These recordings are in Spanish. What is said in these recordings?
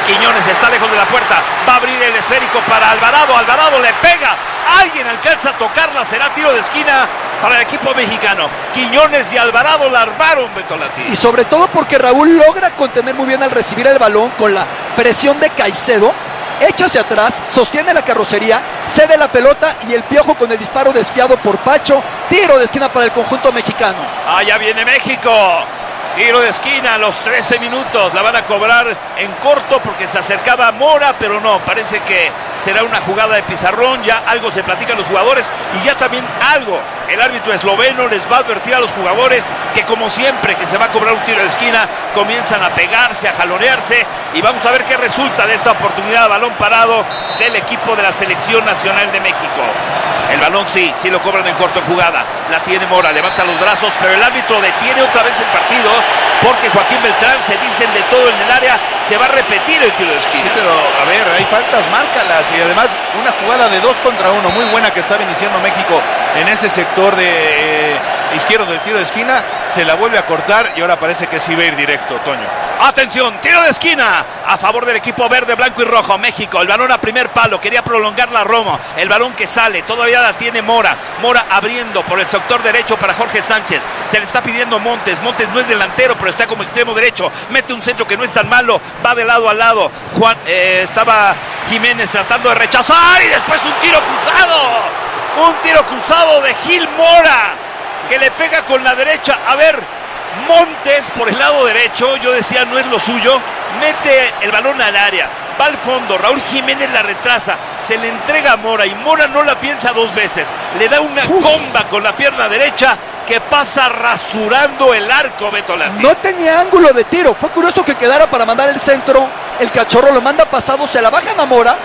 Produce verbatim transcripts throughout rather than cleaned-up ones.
Quiñones está lejos de la puerta, va a abrir el esférico para Alvarado, Alvarado le pega, alguien alcanza a tocarla, será tiro de esquina para el equipo mexicano. Quiñones y Alvarado la armaron, Betolati. Y sobre todo porque Raúl logra contener muy bien al recibir el balón con la presión de Caicedo, echa hacia atrás, sostiene la carrocería, cede la pelota y el Piojo con el disparo desviado por Pacho, tiro de esquina para el conjunto mexicano. Allá viene México. Tiro de esquina a los trece minutos, la van a cobrar en corto porque se acercaba Mora, pero no, parece que será una jugada de pizarrón, ya algo se platican los jugadores y ya también algo, el árbitro esloveno les va a advertir a los jugadores que como siempre que se va a cobrar un tiro de esquina, comienzan a pegarse, a jalonearse y vamos a ver qué resulta de esta oportunidad de balón parado del equipo de la Selección Nacional de México. El balón sí, sí lo cobran en corto jugada, la tiene Mora, levanta los brazos, pero el árbitro detiene otra vez el partido porque Joaquín Beltrán se dicen de todo en el área, se va a repetir el tiro de esquina. Sí, pero a ver, hay faltas, márcalas y además una jugada de dos contra uno, muy buena que estaba iniciando México en ese sector de eh, izquierdo del tiro de esquina, se la vuelve a cortar y ahora parece que sí va a ir directo, Toño. Atención, tiro de esquina a favor del equipo verde, blanco y rojo, México, el balón a primer palo, quería prolongarla a Romo, el balón que sale, todavía la tiene Mora, Mora abriendo por el sector derecho para Jorge Sánchez, se le está pidiendo Montes, Montes no es delantero, pero está como extremo derecho, mete un centro que no es tan malo, va de lado a lado, Juan, eh, estaba Jiménez tratando de rechazar y después un tiro cruzado, un tiro cruzado de Gil Mora, que le pega con la derecha, a ver, Montes por el lado derecho, yo decía no es lo suyo, mete el balón al área, va al fondo, Raúl Jiménez la retrasa, se le entrega a Mora y Mora no la piensa dos veces, le da una Uf. comba con la pierna derecha que pasa rasurando el arco, Betolati. No tenía ángulo de tiro, fue curioso que quedara para mandar el centro, el Cachorro lo manda pasado, se la bajan a Mora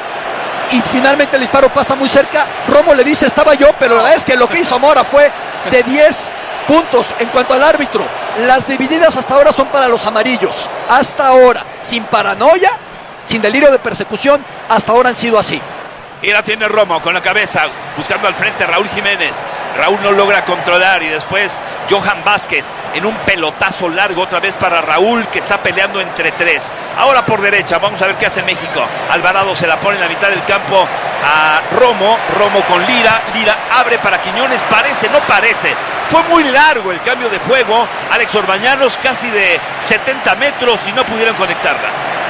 y finalmente el disparo pasa muy cerca, Romo le dice estaba yo, pero la verdad es que lo que hizo Mora fue de diez puntos. En cuanto al árbitro, las divididas hasta ahora son para los amarillos, hasta ahora, sin paranoia, sin delirio de persecución, hasta ahora han sido así. Y la tiene Romo con la cabeza, buscando al frente Raúl Jiménez. Raúl no logra controlar y después Johan Vázquez en un pelotazo largo otra vez para Raúl que está peleando entre tres. Ahora por derecha, vamos a ver qué hace México. Alvarado se la pone en la mitad del campo a Romo, Romo con Lira, Lira abre para Quiñones, parece, no parece. Fue muy largo el cambio de juego, Alex Orbañanos casi de setenta metros y no pudieron conectarla.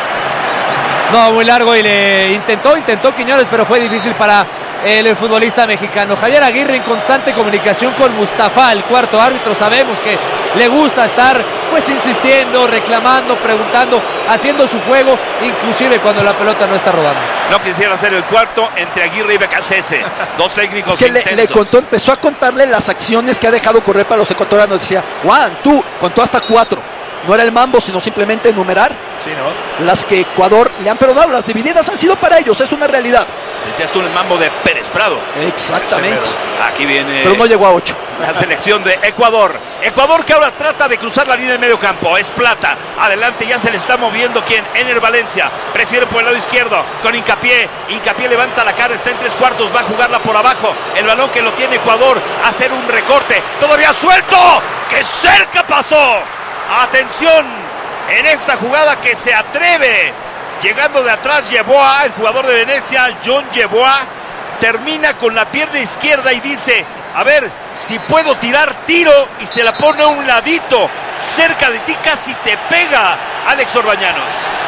No, muy largo y le intentó, intentó Quiñones, pero fue difícil para el, el futbolista mexicano. Javier Aguirre en constante comunicación con Mustafa, el cuarto árbitro. Sabemos que le gusta estar pues insistiendo, reclamando, preguntando, haciendo su juego, inclusive cuando la pelota no está rodando. No quisiera hacer el cuarto entre Aguirre y Becasese, dos técnicos es que intensos. Le, le contó, empezó a contarle las acciones que ha dejado correr para los ecuatorianos. Decía, Juan, tú, contó hasta cuatro. No era el mambo, sino simplemente enumerar sí, ¿no? las que Ecuador le han perdonado. Las divididas han sido para ellos, es una realidad. Decías tú el mambo de Pérez Prado. Exactamente. Aquí viene. Pero no llegó a ocho. La selección de Ecuador. Ecuador que ahora trata de cruzar la línea de medio campo. Es Plata. Adelante ya se le está moviendo. ¿Quién? Ener Valencia. Prefiere por el lado izquierdo. Con Hincapié. Hincapié levanta la cara. Está en tres cuartos. Va a jugarla por abajo. El balón que lo tiene Ecuador. Hacer un recorte. Todavía suelto. ¡Qué cerca pasó! Atención. En esta jugada que se atreve. Llegando de atrás Yeboah. El jugador de Venecia. John Yeboah. Termina con la pierna izquierda y dice, a ver, si puedo tirar, tiro, y se la pone a un ladito, cerca de ti, casi te pega Alex Orbañanos.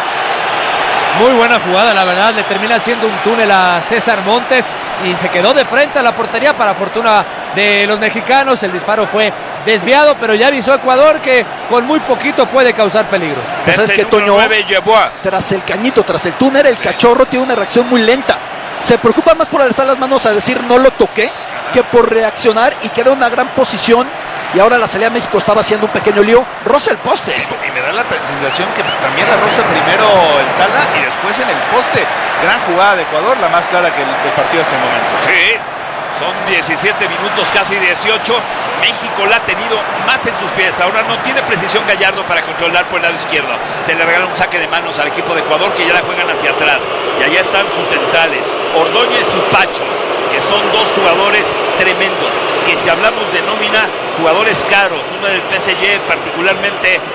Muy buena jugada, la verdad, le termina haciendo un túnel a César Montes y se quedó de frente a la portería para fortuna de los mexicanos. El disparo fue desviado, pero ya avisó Ecuador que con muy poquito puede causar peligro. Pues es que Toño, tras el cañito, tras el túnel, el Cachorro tiene una reacción muy lenta. Se preocupa más por alzar las manos a decir no lo toqué que por reaccionar y queda en una gran posición. Y ahora la salida de México estaba haciendo un pequeño lío. Roza el poste. Y me da la sensación que también la roza primero el Tala y después en el poste. Gran jugada de Ecuador, la más clara que el, del partido hasta el momento. Sí, son diecisiete minutos, casi dieciocho. México la ha tenido más en sus pies. Ahora no tiene precisión Gallardo para controlar por el lado izquierdo. Se le regala un saque de manos al equipo de Ecuador que ya la juegan hacia atrás. Y allá están sus centrales, Ordóñez y Pacho, que son dos jugadores tremendos. Que si hablamos de nómina, jugadores caros, uno del P S G particularmente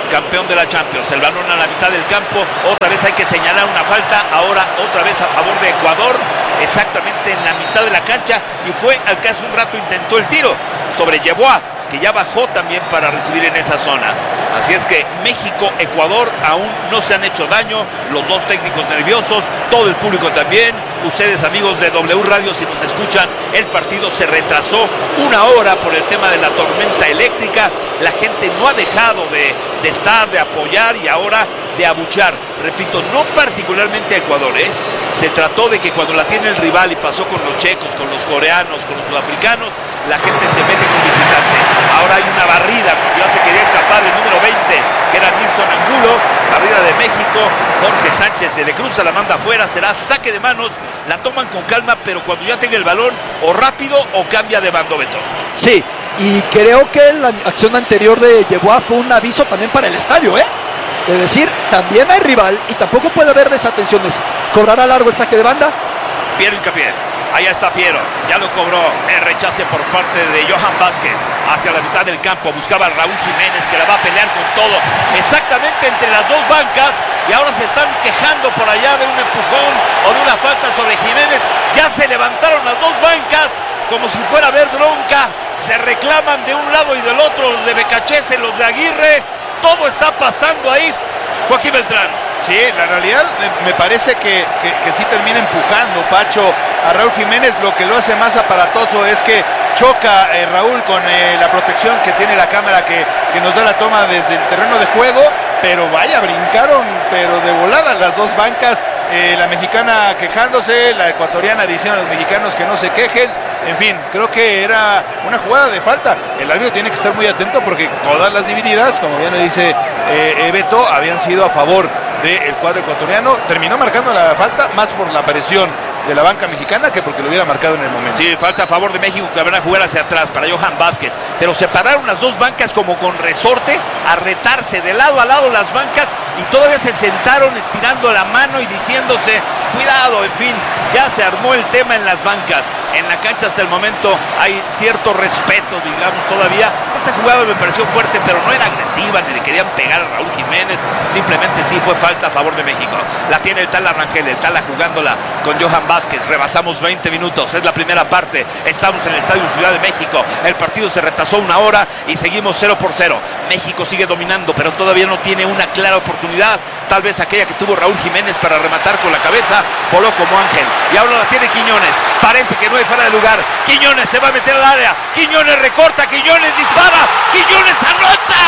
campeón de la Champions. El balón a la mitad del campo, otra vez hay que señalar una falta, ahora otra vez a favor de Ecuador, exactamente en la mitad de la cancha, y fue al que hace un rato intentó el tiro sobre Yeboah, que ya bajó también para recibir en esa zona. Así es que México, Ecuador aún no se han hecho daño, los dos técnicos nerviosos, todo el público también. Ustedes, amigos de W Radio, si nos escuchan, el partido se retrasó una hora por el tema de la tormenta eléctrica. La gente no ha dejado de, de estar, de apoyar y ahora de abuchar. Repito, no particularmente a Ecuador, ¿eh? Se trató de que cuando la tiene el rival, y pasó con los checos, con los coreanos, con los sudafricanos, la gente se mete con visitante. Ahora hay una barrida, ya se quería escapar el número veinte, que era Nilson Angulo, barrida de México. Jorge Sánchez se le cruza, la manda afuera, será saque de manos. La toman con calma, pero cuando ya tenga el balón, o rápido o cambia de bando, Beto. Sí, y creo que la acción anterior de Yeboah fue un aviso también para el estadio, ¿eh? Es decir, también hay rival y tampoco puede haber desatenciones. ¿Cobrará largo el saque de banda? Piero Hincapié. Allá está Piero, ya lo cobró. El rechace por parte de Johan Vázquez hacia la mitad del campo. Buscaba a Raúl Jiménez, que la va a pelear con todo, exactamente entre las dos bancas. Y ahora se están quejando por allá de un empujón o de una falta sobre Jiménez. Ya se levantaron las dos bancas como si fuera a haber bronca. Se reclaman de un lado y del otro, los de Becachese, los de Aguirre. Todo está pasando ahí, Joaquín Beltrán. Sí, la realidad me parece que, que, que sí termina empujando Pacho a Raúl Jiménez. Lo que lo hace más aparatoso es que choca eh, Raúl con eh, la protección que tiene la cámara que, que nos da la toma desde el terreno de juego, pero vaya, brincaron pero de volada las dos bancas, eh, la mexicana quejándose, la ecuatoriana diciendo a los mexicanos que no se quejen. En fin, creo que era una jugada de falta. El árbitro tiene que estar muy atento porque todas las divididas, como bien le dice eh, Beto, habían sido a favor del cuadro ecuatoriano. Terminó marcando la falta más por la presión de la banca mexicana que porque lo hubiera marcado en el momento. Sí, falta a favor de México, que habrá a jugar hacia atrás para Johan Vázquez, pero separaron las dos bancas como con resorte a retarse de lado a lado las bancas, y todavía se sentaron estirando la mano y diciéndose cuidado. En fin, ya se armó el tema en las bancas. En la cancha hasta el momento hay cierto respeto, digamos, todavía. Esta jugada me pareció fuerte, pero no era agresiva, ni le querían pegar a Raúl Jiménez, simplemente sí fue falta a favor de México. La tiene el Tala Rangel, el Tala jugándola con Johan Vázquez. Rebasamos veinte minutos, es la primera parte. Estamos en el Estadio Ciudad de México. El partido se retrasó una hora y seguimos cero por cero. México sigue dominando, pero todavía no tiene una clara oportunidad. Tal vez aquella que tuvo Raúl Jiménez para rematar con la cabeza, voló como ángel. Y ahora la tiene Quiñones. Parece que no hay fuera de lugar. Quiñones se va a meter al área. Quiñones recorta, Quiñones dispara. Quiñones anota.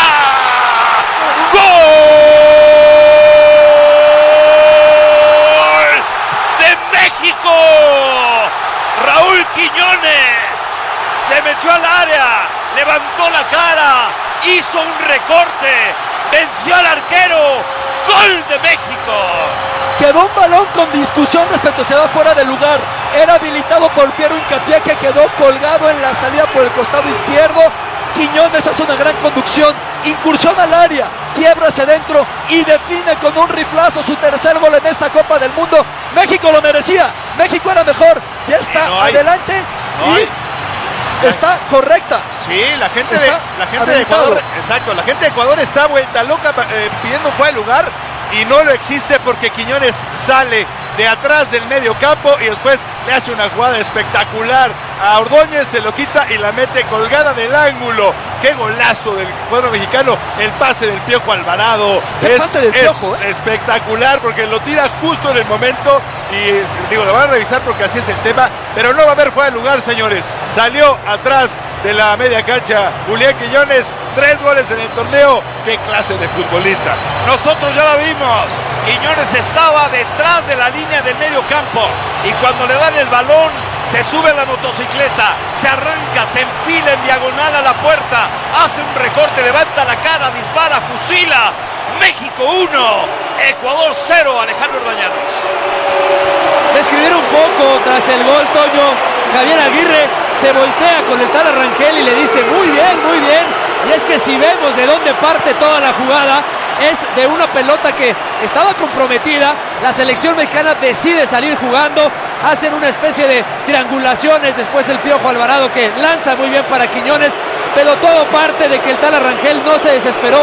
¡Gol de México! Raúl Quiñones se metió al área, levantó la cara, hizo un recorte, venció al arquero. ¡Gol de México! Quedó un balón con discusión respecto a si va fuera de lugar. Era habilitado por Piero Hincapié, que quedó colgado en la salida por el costado izquierdo. Quiñones hace una gran conducción, incursión al área, quiebra hacia adentro y define con un riflazo su tercer gol en esta Copa del Mundo. México lo merecía, México era mejor, ya está no adelante no y está correcta. Sí, la gente, de, la gente de Ecuador, exacto, la gente de Ecuador está vuelta loca eh, pidiendo fuera de lugar y no lo existe porque Quiñones sale de atrás del medio campo y después le hace una jugada espectacular a Ordóñez, se lo quita y la mete colgada del ángulo. Qué golazo del cuadro mexicano, el pase del Piojo Alvarado. El es, pase del Piojo, es eh? espectacular porque lo tira justo en el momento y digo, lo van a revisar porque así es el tema, pero no va a haber fuera de lugar, señores. Salió atrás de la media cancha Julián Quiñones, tres goles en el torneo. Qué clase de futbolista. Nosotros ya la vimos. Quiñones estaba detrás de la línea del medio campo y cuando le dan el balón se sube a la motocicleta, se arranca, se enfila en diagonal a la puerta, hace un recorte, levanta la cara, dispara, fusila. México uno, Ecuador cero, Alejandro Orbañanos. Describir un poco tras el gol, Toño. Javier Aguirre se voltea con el Tala Rangel y le dice muy bien, muy bien. Y es que si vemos de dónde parte toda la jugada, es de una pelota que estaba comprometida. La selección mexicana decide salir jugando, hacen una especie de triangulaciones, después el Piojo Alvarado que lanza muy bien para Quiñones, pero todo parte de que el Tala Rangel no se desesperó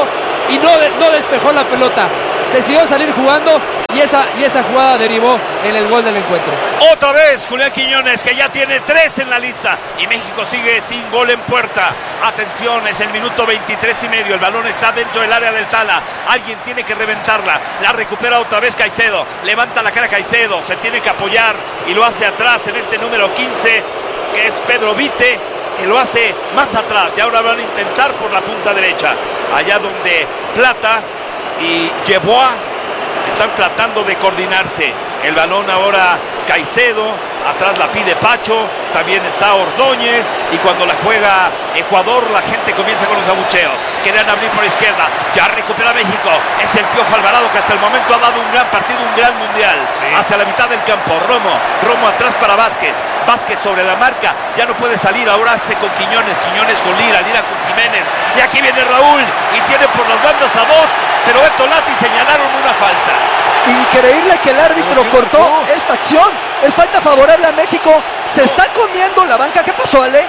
y no, de, no despejó la pelota. Decidió salir jugando y esa, y esa jugada derivó en el gol del encuentro. Otra vez Julián Quiñones, que ya tiene tres en la lista, y México sigue sin gol en puerta. Atención, es el minuto veintitrés y medio, el balón está dentro del área del Tala, alguien tiene que reventarla, la recupera otra vez Caicedo, levanta la cara Caicedo, se tiene que apoyar y lo hace atrás en este número quince, que es Pedro Vite, que lo hace más atrás, y ahora van a intentar por la punta derecha, allá donde Plata y Yeboah están tratando de coordinarse. El balón ahora Caicedo, atrás la pide Pacho, también está Ordóñez, y cuando la juega Ecuador la gente comienza con los abucheos. Querían abrir por izquierda, ya recupera México, es el Piojo Alvarado, que hasta el momento ha dado un gran partido, un gran mundial. Sí. Hacia la mitad del campo, Romo, Romo atrás para Vázquez, Vázquez sobre la marca, ya no puede salir, ahora hace con Quiñones, Quiñones con Lira, Lira con Jiménez, y aquí viene Raúl, y tiene por las bandas a dos, pero Beto Lati señalaron una falta. Increíble que el árbitro cortó esta acción. Es falta favorable a México. Se está comiendo la banca. ¿Qué pasó, Ale?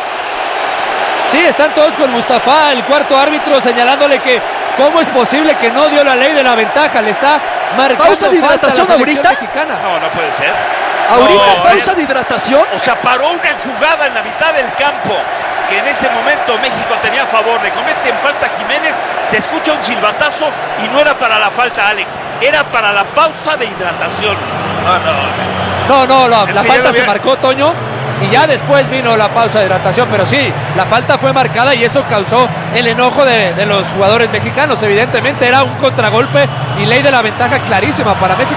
Sí, están todos con Mustafa, el cuarto árbitro, señalándole que cómo es posible que no dio la ley de la ventaja. Le está marcando pausa de hidratación ahorita. Mexicana. No, no puede ser. Ahorita no, pausa es, de hidratación. O sea, paró una jugada en la mitad del campo, que en ese momento México tenía a favor. Le cometen falta a Jiménez, se escucha un silbatazo y no era para la falta, Alex, era para la pausa de hidratación. No, no, no, la, la falta había... se marcó, Toño, y ya después vino la pausa de hidratación, pero sí, la falta fue marcada y eso causó el enojo de, de los jugadores mexicanos. Evidentemente era un contragolpe y ley de la ventaja clarísima para México.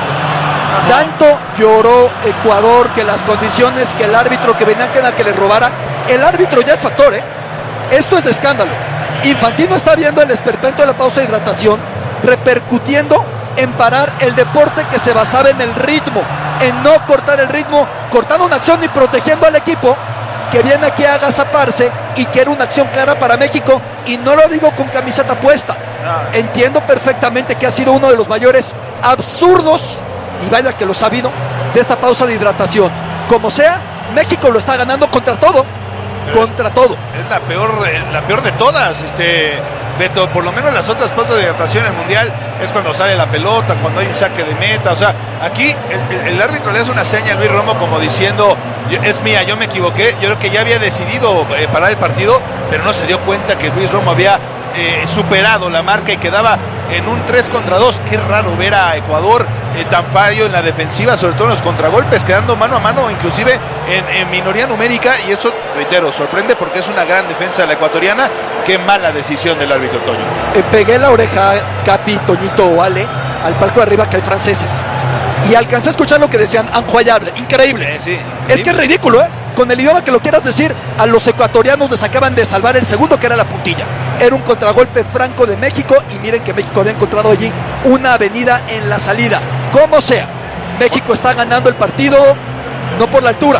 Tanto lloró Ecuador que las condiciones, que el árbitro que venía a que le robara. El árbitro ya es factor, ¿eh? Esto es de escándalo. Infantino está viendo el esperpento de la pausa de hidratación, repercutiendo en parar el deporte que se basaba en el ritmo, en no cortar el ritmo, cortando una acción y protegiendo al equipo que viene aquí a agazaparse y que era una acción clara para México, y no lo digo con camiseta puesta. Entiendo perfectamente que ha sido uno de los mayores absurdos, y vaya que lo ha sabido, de esta pausa de hidratación. Como sea, México lo está ganando contra todo. Contra todo. Es la peor, la peor de todas, este Beto. Por lo menos las otras pausas de hidratación en el mundial es cuando sale la pelota, cuando hay un saque de meta. O sea, aquí el, el, el árbitro le hace una seña a Luis Romo como diciendo: es mía, yo me equivoqué. Yo creo que ya había decidido eh, parar el partido, pero no se dio cuenta que Luis Romo había eh, superado la marca y quedaba en un tres contra dos. Qué raro ver a Ecuador eh, tan fallo en la defensiva, sobre todo en los contragolpes, quedando mano a mano, inclusive en, en minoría numérica, y eso, reitero, sorprende porque es una gran defensa de la ecuatoriana. Qué mala decisión del árbitro, Toño. Eh, pegué la oreja, Capi, Toñito o Ale, al palco de arriba, que hay franceses, y alcancé a escuchar lo que decían. Incroyable, increíble. Eh, sí, increíble. Es que es ridículo, ¿eh? Con el idioma que lo quieras decir, a los ecuatorianos les acaban de salvar el segundo, que era la puntilla. Era un contragolpe franco de México, y miren que México había encontrado allí una avenida en la salida. Como sea, México está ganando el partido, no por la altura,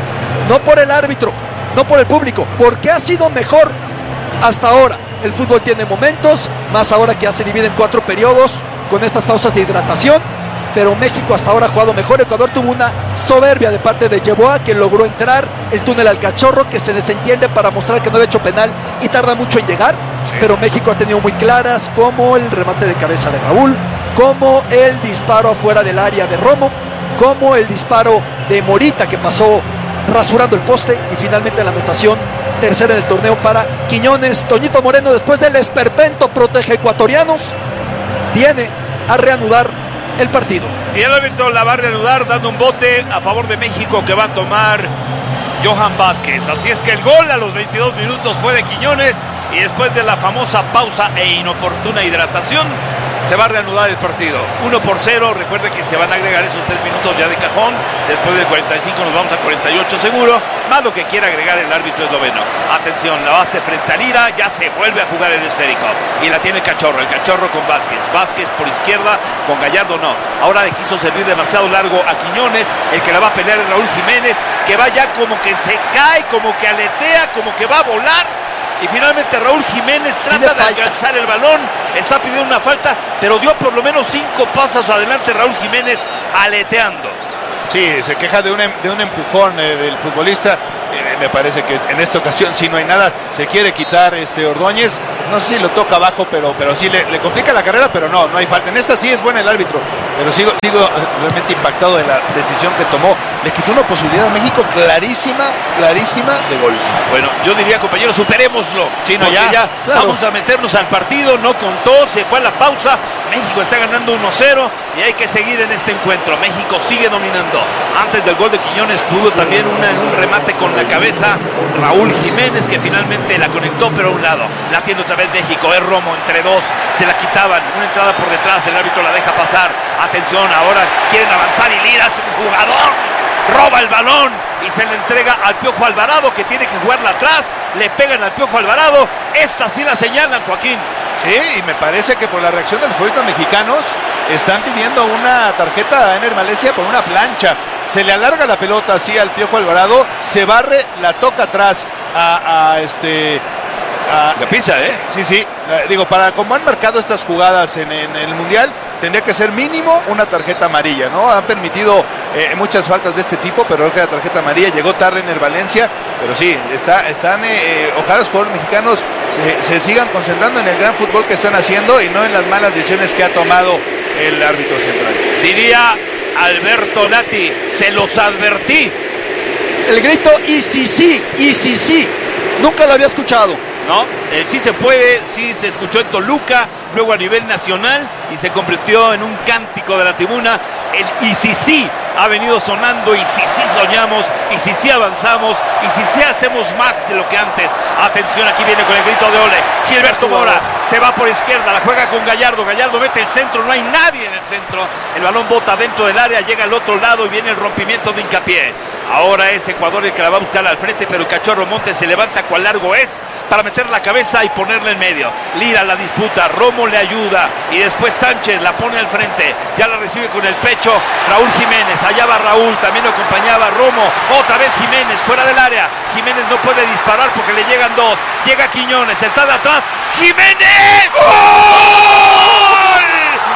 no por el árbitro, no por el público, porque ha sido mejor hasta ahora. El fútbol tiene momentos, más ahora que ya se divide en cuatro periodos con estas pausas de hidratación, pero México hasta ahora ha jugado mejor. Ecuador tuvo una soberbia de parte de Yeboah, que logró entrar el túnel al cachorro, que se desentiende para mostrar que no había hecho penal y tarda mucho en llegar. Sí. Pero México ha tenido muy claras, como el remate de cabeza de Raúl, como el disparo afuera del área de Romo, como el disparo de Morita, que pasó rasurando el poste, y finalmente la anotación tercera del torneo para Quiñones. Toñito Moreno, después del esperpento protege ecuatorianos, viene a reanudar el partido. Y el árbitro la va a reanudar dando un bote a favor de México, que va a tomar Johan Vázquez. Así es que el gol a los veintidós minutos fue de Quiñones, y después de la famosa pausa e inoportuna hidratación se va a reanudar el partido. uno por cero, recuerden que se van a agregar esos tres minutos ya de cajón. Después del cuarenta y cinco nos vamos a cuarenta y ocho seguro, más lo que quiera agregar el árbitro esloveno. Atención, la base frente a Lira, ya se vuelve a jugar el esférico, y la tiene el Cachorro, el Cachorro con Vázquez, Vázquez por izquierda, con Gallardo no. Ahora le quiso servir demasiado largo a Quiñones, el que la va a pelear es Raúl Jiménez, que va ya como que se cae, como que aletea, como que va a volar. Y finalmente Raúl Jiménez trata de alcanzar el balón, está pidiendo una falta, pero dio por lo menos cinco pasos adelante Raúl Jiménez aleteando. Sí, se queja de un, de un empujón eh, del futbolista. Eh, me parece que en esta ocasión, si no hay nada, se quiere quitar este Ordóñez. no sé si lo toca abajo, pero, pero sí le, le complica la carrera, pero no, no hay falta. En esta sí es buena el árbitro, pero sigo, sigo realmente impactado de la decisión que tomó. Le quitó una posibilidad a México clarísima, clarísima de gol. Bueno, yo diría, compañeros, superémoslo. Sí, no, porque ya, ya claro. Vamos a meternos al partido, no contó, se fue a la pausa. México está ganando uno cero y hay que seguir en este encuentro. México sigue dominando. Antes del gol de Quiñones pudo también una, un remate con la cabeza Raúl Jiménez, que finalmente la conectó, pero a un lado. La tiene otra vez México, es Romo entre dos, se la quitaban, una entrada por detrás, el árbitro la deja pasar. Atención, ahora quieren avanzar y Lira es un jugador, roba el balón y se le entrega al Piojo Alvarado, que tiene que jugarla atrás. Le pegan al Piojo Alvarado, esta sí la señalan, Joaquín. Sí, y me parece que por la reacción de los futbolistas mexicanos están pidiendo una tarjeta a Ener Valencia por una plancha. Se le alarga la pelota así al Piojo Alvarado, se barre, la toca atrás a, a este... A, La pizza, ¿eh? Sí, sí, eh, digo, para como han marcado estas jugadas en, en el Mundial, tendría que ser mínimo una tarjeta amarilla, ¿no? Han permitido eh, muchas faltas de este tipo, pero creo que la tarjeta amarilla llegó tarde en el Valencia, pero sí, está, están, eh, ojalá los jugadores mexicanos se, se sigan concentrando en el gran fútbol que están haciendo y no en las malas decisiones que ha tomado el árbitro central. Diría Alberto Lati, se los advertí. El grito, y sí, sí, y sí, sí. Nunca lo había escuchado. ¿No? El sí se puede, sí se escuchó en Toluca, luego a nivel nacional y se convirtió en un cántico de la tribuna. El y si sí ha venido sonando, y si sí soñamos, y si sí avanzamos, y si sí hacemos más de lo que antes. Atención, aquí viene con el grito de ole. Gilberto Mora se va por izquierda, la juega con Gallardo. Gallardo mete el centro, no hay nadie en el centro. El balón bota dentro del área, llega al otro lado y viene el rompimiento de Hincapié. Ahora es Ecuador el que la va a buscar al frente, pero el Cachorro Montes se levanta cual largo es para meter la cabeza y ponerla en medio. Lira la disputa, Romo le ayuda y después Sánchez la pone al frente, ya la recibe con el pecho Raúl Jiménez, allá va Raúl, también lo acompañaba Romo, otra vez Jiménez fuera del área. Jiménez no puede disparar porque le llegan dos, llega Quiñones, está de atrás, ¡Jiménez! ¡Gol!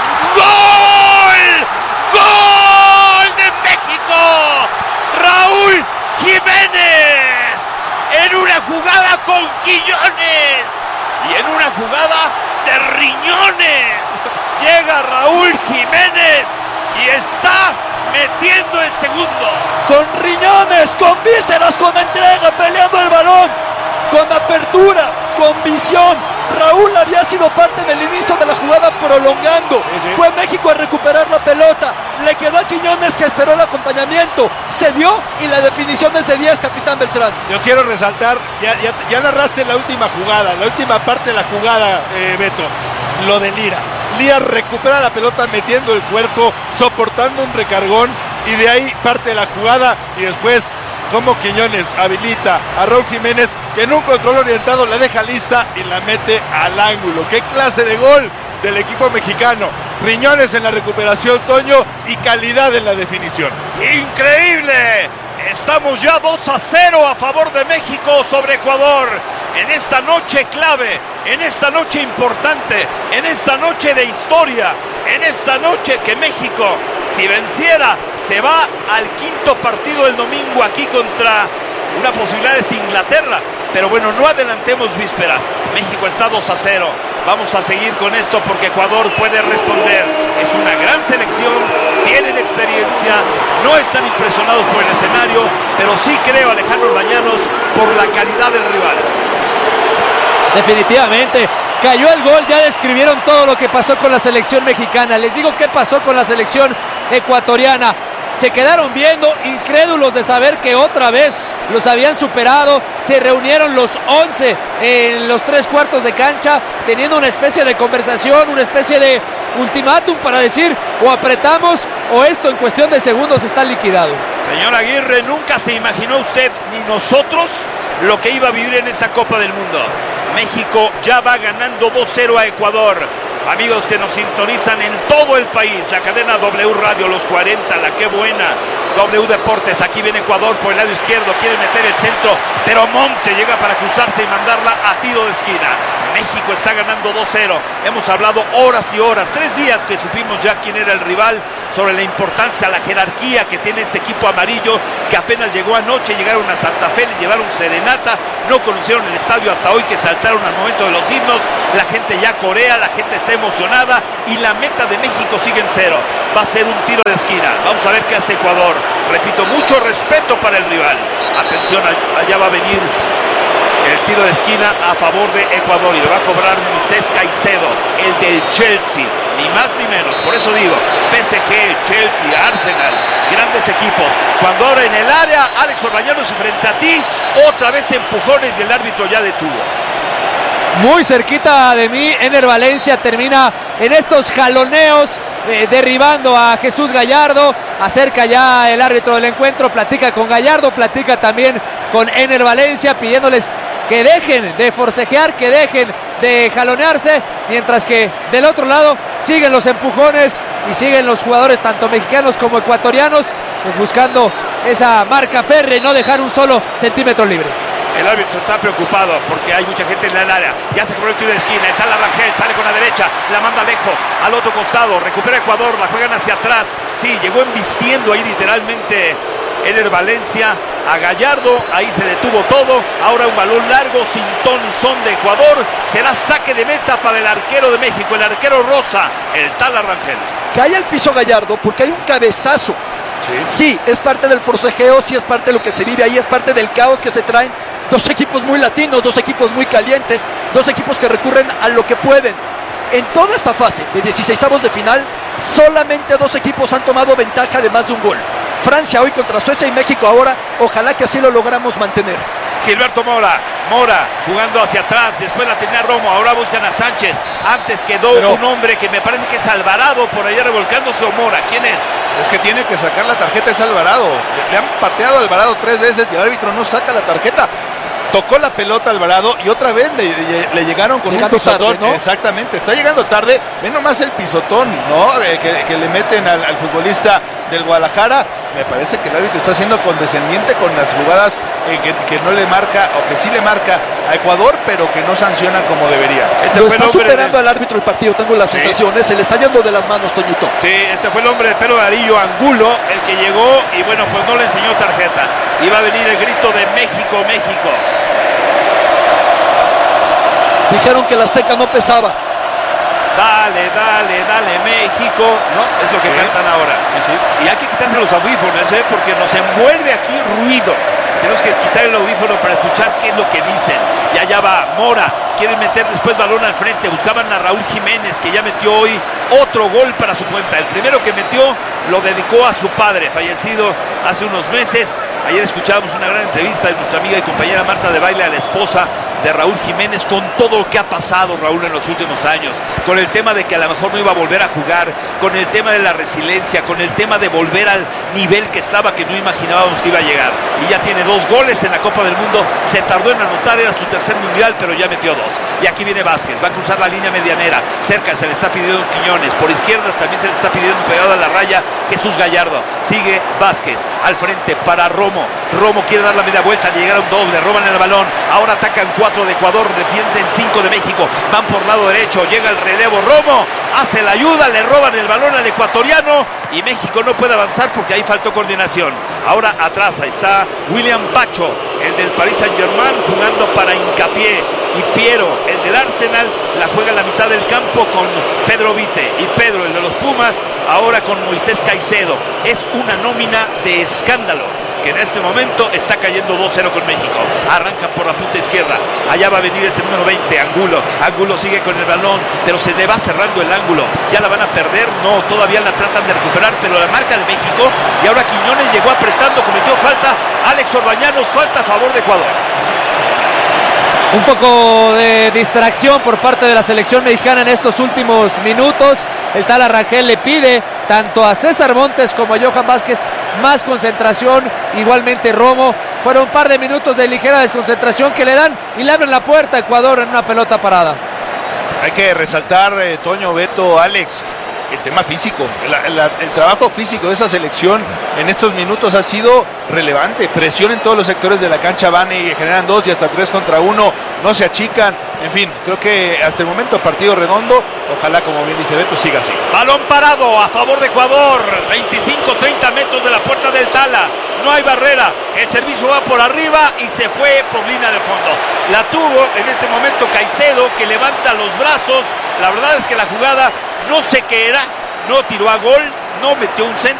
¡Gol! ¡Gol de México! Raúl Jiménez en una jugada con Quiñones y en una jugada de riñones llega Raúl Jiménez y está metiendo el segundo. Con riñones, con vísceras, con entrega, peleando el balón, con apertura, con visión. Raúl había sido parte del inicio de la jugada prolongando. Sí, sí. Fue México a recuperar la pelota. Le quedó a Quiñones, que esperó el acompañamiento. Se dio y la definición es de diez, capitán Beltrán. Yo quiero resaltar, ya, ya, ya narraste la última jugada, la última parte de la jugada, eh, Beto, lo de Lira. Lira recupera la pelota metiendo el cuerpo, soportando un recargón y de ahí parte de la jugada y después como Quiñones habilita a Raúl Jiménez, que en un control orientado la deja lista y la mete al ángulo. ¡Qué clase de gol del equipo mexicano! Riñones en la recuperación, Toño, y calidad en la definición. ¡Increíble! Estamos ya dos a cero a favor de México sobre Ecuador. En esta noche clave, en esta noche importante, en esta noche de historia, en esta noche que México, si venciera, se va al quinto partido del domingo aquí contra una posibilidad es Inglaterra. Pero bueno, no adelantemos vísperas. México está dos a cero. Vamos a seguir con esto porque Ecuador puede responder. Es una gran selección, tienen experiencia, no están impresionados por el escenario, pero sí creo, Alejandro Bañanos, por la calidad del rival. Definitivamente, cayó el gol, ya describieron todo lo que pasó con la selección mexicana. Les digo qué pasó con la selección ecuatoriana. Se quedaron viendo, incrédulos de saber que otra vez los habían superado. Se reunieron los once en los tres cuartos de cancha, teniendo una especie de conversación, una especie de ultimátum para decir o apretamos o esto en cuestión de segundos está liquidado. Señor Aguirre, nunca se imaginó usted ni nosotros lo que iba a vivir en esta Copa del Mundo. México ya va ganando dos cero a Ecuador. Amigos que nos sintonizan en todo el país, la cadena W Radio, los cuarenta, la que buena, W Deportes, aquí viene Ecuador por el lado izquierdo, quiere meter el centro, pero Monte llega para cruzarse y mandarla a tiro de esquina. México está ganando dos cero, hemos hablado horas y horas, tres días que supimos ya quién era el rival, sobre la importancia, la jerarquía que tiene este equipo amarillo, que apenas llegó anoche, llegaron a Santa Fe, le llevaron serenata, no conocieron el estadio hasta hoy que saltaron al momento de los himnos, la gente ya corea, la gente está emocionada y la meta de México sigue en cero. Va a ser un tiro de esquina, vamos a ver qué hace Ecuador. Repito, mucho respeto para el rival. Atención, allá va a venir el tiro de esquina a favor de Ecuador y lo va a cobrar Moisés Caicedo, el del Chelsea, ni más ni menos. Por eso digo, P S G, Chelsea, Arsenal, grandes equipos. Cuando ahora en el área, Alex Orbañanos y frente a ti, otra vez empujones y el árbitro ya detuvo. Muy cerquita de mí, Ener Valencia termina en estos jaloneos, eh, derribando a Jesús Gallardo. Acerca ya el árbitro del encuentro, platica con Gallardo, platica también con Ener Valencia, pidiéndoles que dejen de forcejear, que dejen de jalonearse, mientras que del otro lado siguen los empujones y siguen los jugadores tanto mexicanos como ecuatorianos, pues buscando esa marca férrea y no dejar un solo centímetro libre. El árbitro está preocupado porque hay mucha gente en el área. Ya se corrió el tiro de esquina. Está la Rangel, sale con la derecha, la manda lejos, al otro costado. Recupera Ecuador, la juegan hacia atrás. Sí, llegó embistiendo ahí literalmente Ener Valencia a Gallardo. Ahí se detuvo todo. Ahora un balón largo, sin ton y son de Ecuador. Será saque de meta para el arquero de México, el arquero rosa, el Tala Rangel. Cae al piso Gallardo porque hay un cabezazo. Sí. sí, es parte del forcejeo, sí es parte de lo que se vive ahí, es parte del caos que se traen. Dos equipos muy latinos, dos equipos muy calientes, dos equipos que recurren a lo que pueden. En toda esta fase de dieciseisavos de final, solamente dos equipos han tomado ventaja de más de un gol. Francia hoy contra Suecia y México ahora, ojalá que así lo logramos mantener. Gilberto Mora, Mora jugando hacia atrás, después la tenía Romo, ahora buscan a Sánchez. Antes quedó Pero, un hombre que me parece que es Alvarado por allá revolcándose, o Mora, ¿quién es? Es que tiene que sacar la tarjeta, es Alvarado. Le, le han pateado a Alvarado tres veces y el árbitro no saca la tarjeta. Tocó la pelota Alvarado y otra vez le, le, le llegaron con llegando un pisotón. Tarde, ¿no? Exactamente, está llegando tarde. Ve nomás el pisotón, ¿no? Eh, que, que le meten al, al futbolista del Guadalajara. Me parece que el árbitro está siendo condescendiente con las jugadas eh, que, que no le marca, o que sí le marca a Ecuador, pero que no sanciona como debería. Este Lo fue está el superando del... al árbitro el partido, tengo la sí. sensación, se le está yendo de las manos, Toñito. Sí, este fue el hombre de pelo amarillo, Angulo, el que llegó y bueno, pues no le enseñó tarjeta. Y va a venir el grito de México, México. Dijeron que la Azteca no pesaba. Dale, dale, dale, México, ¿no? Es lo que sí. cantan ahora. Sí, sí. Y hay que quitarse los audífonos, ¿eh? Porque nos envuelve aquí ruido. Tenemos que quitar el audífono para escuchar qué es lo que dicen. Y allá va Mora, quieren meter después balón al frente. Buscaban a Raúl Jiménez, que ya metió hoy otro gol para su cuenta. El primero que metió lo dedicó a su padre, fallecido hace unos meses. Ayer escuchábamos una gran entrevista de nuestra amiga y compañera Marta de Baile, a la esposa de Raúl Jiménez, con todo lo que ha pasado Raúl en los últimos años, con el tema de que a lo mejor no iba a volver a jugar, con el tema de la resiliencia, con el tema de volver al nivel que estaba, que no imaginábamos que iba a llegar. Y ya tiene dos goles en la Copa del Mundo, se tardó en anotar, era su tercer mundial, pero ya metió dos. Y aquí viene Vázquez, va a cruzar la línea medianera, cerca se le está pidiendo Quiñones, por izquierda también se le está pidiendo pegado a la raya Jesús Gallardo. Sigue Vázquez al frente para Romo. Romo quiere dar la media vuelta, le llegaron doble, roban el balón, ahora atacan cuatro de Ecuador, defienden cinco de México, van por lado derecho, llega el relevo, Romo hace la ayuda, le roban el balón al ecuatoriano y México no puede avanzar porque ahí faltó coordinación. Ahora atrás está William Pacho, el del Paris Saint-Germain, jugando para Hincapié, y Piero, el del Arsenal, la juega en la mitad del campo con Pedro Vite, y Pedro, el de los Pumas, ahora con Moisés Caicedo. Es una nómina de escándalo, que en este momento está cayendo dos cero con México. Arrancan por la punta izquierda, allá va a venir este número veinte, Angulo. Angulo sigue con el balón, pero se le va cerrando el ángulo. Ya la van a perder, no, todavía la tratan de recuperar, pero la marca de México. Y ahora Quiñones llegó apretando, cometió falta. Alex Orbañanos, falta a favor de Ecuador. Un poco de distracción por parte de la selección mexicana en estos últimos minutos. El Tala Rangel le pide tanto a César Montes como a Johan Vázquez más concentración. Igualmente Romo. Fueron un par de minutos de ligera desconcentración que le dan y le abren la puerta a Ecuador en una pelota parada. Hay que resaltar, eh, Toño, Beto, Alex, el tema físico, la, la, el trabajo físico de esa selección en estos minutos ha sido relevante. Presión en todos los sectores de la cancha, van y generan dos y hasta tres contra uno, no se achican. En fin, creo que hasta el momento partido redondo. Ojalá, como bien dice Beto, siga así. Balón parado a favor de Ecuador, veinticinco treinta metros de la puerta del Tala. No hay barrera, el servicio va por arriba y se fue por línea de fondo. La tuvo en este momento Caicedo, que levanta los brazos. La verdad es que la jugada no sé qué era, no tiró a gol, no metió un centro.